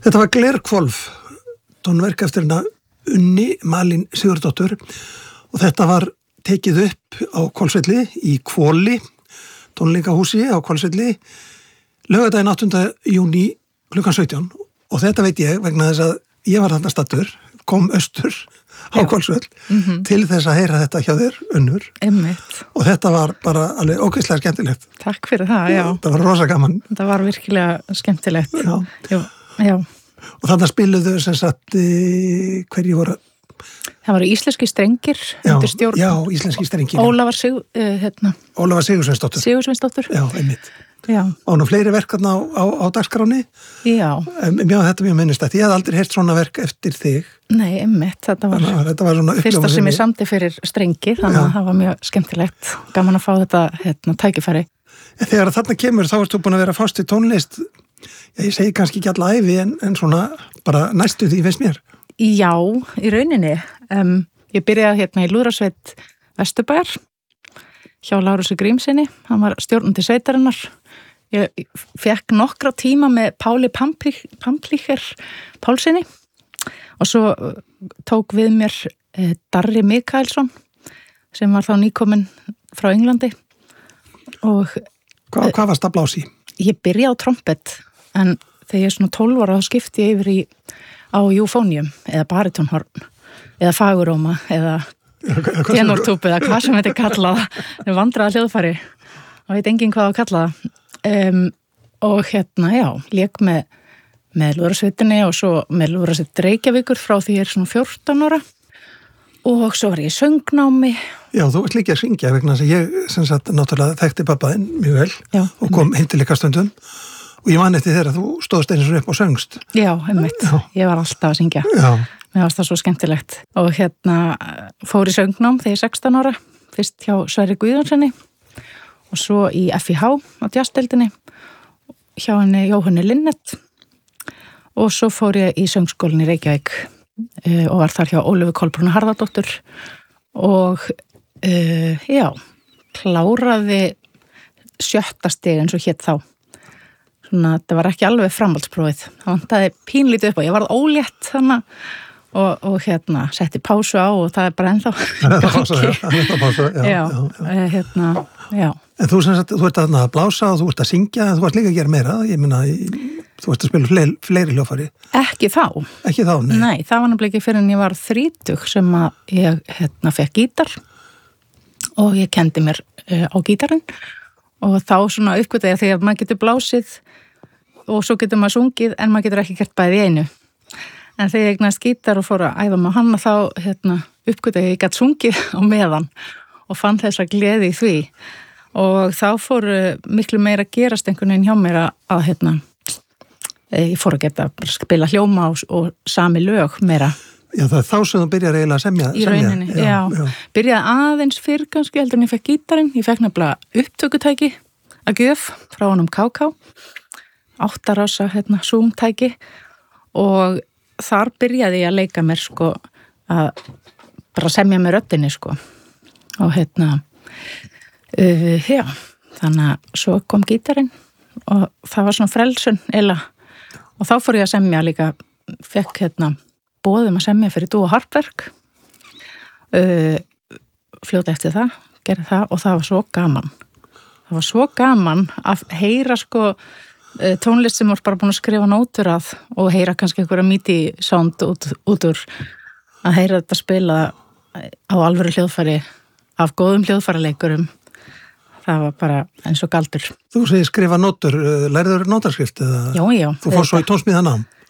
Þetta var Glerhvolf, tónverk eftir hérna Unni Malín Sigurdóttur og þetta var tekið upp á Hvolsvelli í Hvoli, tónleikahúsi á Hvolsvelli, laugardaginn 8. júní klukkan 17 og þetta veit ég vegna þess að ég var þarna staddur, kom austur á Hvolsvöll til þess að heyra þetta hjá þér, Unnur. Einmitt. Og þetta var bara alveg ógeðslega skemmtilegt. Takk fyrir það, já. Það var rosa gaman. Það var virkilega skemmtilegt. Já. Og þarna spiluðu sem sagt, hverju voru? Það voru íslenski strengir undir stjórn. Já, íslenski strengir. Ólafar Sigursveinsdóttur. Sigursveinsdóttur. Já, einmitt. Já. Og nú fleiri verk á dagskráni. Já. Þetta mjög minnistætt. Ég hafði aldrei heyrt svona verk eftir þig. Nei, einmitt. Þetta var svona fyrsta sem ég samdi fyrir strengi, þannig að það var mjög skemmtilegt. Gaman að fá þetta tækifæri. Þegar þarna kemur, þá ertu búin að vera fást í tónlist. Ég segi kannski ekki alla ævi, en svona bara næstu því finnst mér. Já, í rauninni. Ég byrjaði hérna í Lúðrasveit Vesturbæjar hjá Lárusi Grímssyni. Hann var stjórnandi sveitarinnar. Ég fekk nokkra tíma með Páli Pamplíker Pálssyni og svo tók við mér Darri Mikaelsson sem var þá nýkominn frá Englandi. Og Hvað varst að blási? Ég byrjaði á trompet en þegar ég er svona 12 ára þá skipti ég yfir á eufónium eða baritónhorn eða faguróma eða tenortúb eða hvað sem þetta er kallað. Það vandraði hljóðfæri og veit enginn hvað að kalla það. Og hérna, já, lék með Lúðrasveitinni og svo með Lúðrasveit Reykjavíkur frá því ég er svona 14 ára og svo var ég í söngnámi. Já, þú ert líka að syngja vegna þess að ég sem sagt náttúrulega þekkti pappaðinn mjög vel og kom heim til líka stundum og ég man eftir þegar þú stóðst eins og upp og söngst. Já, einmitt. Ég var alltaf að syngja. Já. Mér varst það svo skemmtilegt. Og hérna fór í söngnám þegar ég 16 ára, fyrst hjá Sverri Guðjónssoni og svo í FIH á jazzdeildinni hjá henni Jóhanni Linnett og svo fór ég í söngskólinni í Reykjavík og var þar hjá Ólöfu Kolbrúnu Harðardóttur og kláraði 7. stig eins og hét þá. Svona, þetta var ekki alveg framhaldsprófið. Það vantaði pínlítið upp á. Ég varð ólétt þannig og hérna setti pásu á og það er bara ennþá Já. En þú sem sagt, þú ert að blása og þú ert að syngja, en þú ert líka að gera meira. Ég meina, þú ert að spila fleiri hljóðfæri. Ekki þá. Ekki þá, nei. Nei, það var nefnilega ekki fyrir en ég var 30 sem að ég fekk gítar og ég kendi mér á gítarinn og þá svona uppgötaði að þegar maður getur blásið og svo getur maður sungið en maður getur ekki gert bæði í einu. En þegar ég eignast gítar og fór að æfa með hann þá uppgötaði ég gætt sungið á meðan og fann þessa gleði í því og þá fór miklu meira að gerast einhvern veginn hjá mér að ég fór að geta spila hljóma og sami lög meira. Já, það er þá sem þú byrjar eiginlega að semja. Í rauninni, já. Byrjaði aðeins fyrr kannski heldur en ég fekk gítarinn. Ég fekk nefnilega upptökutæki að gjöf frá honum KK, 8 rása Zoom-tæki og þar byrjaði ég að leika mér að bara semja með röddinni og þannig að svo kom gítarinn og það var svona frelsun og þá fór ég að semja líka, fekk boðum að semja fyrir Dúa Harpverk fljóta eftir það, gerði það og það var svo gaman að heyra tónlist sem var bara búin að skrifa nótur að og heyra kannski einhverja MIDI sound út úr að heyra þetta spila á alvöru hljóðfæri af góðum hljóðfæraleikurum. Það var bara eins og galdur. Þú segir skrifa nótur, lærður nótarskrift eða? Já. Þú fórst svo í tónsmíðanám?